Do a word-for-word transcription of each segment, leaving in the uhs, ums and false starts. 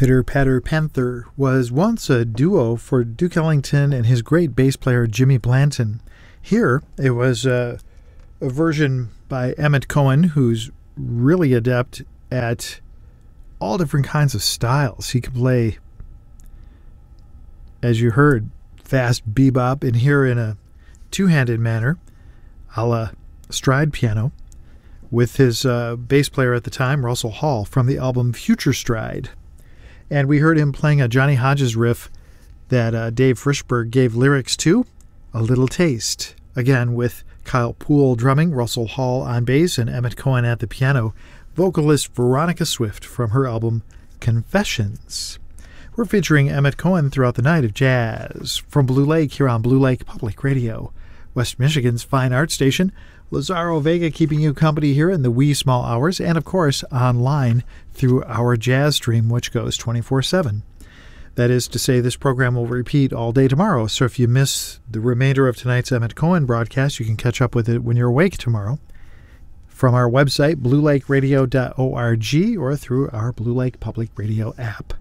Pitter Patter Panther was once a duo for Duke Ellington and his great bass player Jimmy Blanton. Here, it was a, a version by Emmett Cohen, who's really adept at all different kinds of styles. He can play, as you heard, fast bebop, and here in a two-handed manner, a la stride piano, with his uh, bass player at the time, Russell Hall, from the album Future Stride. And we heard him playing a Johnny Hodges riff that uh, Dave Frischberg gave lyrics to, A Little Taste. Again, with Kyle Poole drumming, Russell Hall on bass, and Emmett Cohen at the piano. Vocalist Veronica Swift from her album Confessions. We're featuring Emmett Cohen throughout the night of jazz from Blue Lake here on Blue Lake Public Radio, West Michigan's fine art station. Lazaro Vega keeping you company here in the wee small hours, and of course online through our jazz stream, which goes twenty-four seven. That is to say, this program will repeat all day tomorrow, so if you miss the remainder of tonight's Emmett Cohen broadcast, you can catch up with it when you're awake tomorrow from our website, blue lake radio dot org, or through our Blue Lake Public Radio app.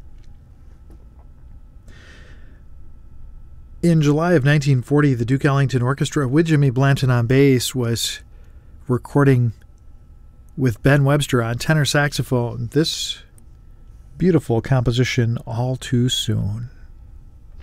In July of nineteen forty, the Duke Ellington Orchestra, with Jimmy Blanton on bass, was recording with Ben Webster on tenor saxophone this beautiful composition, All Too Soon.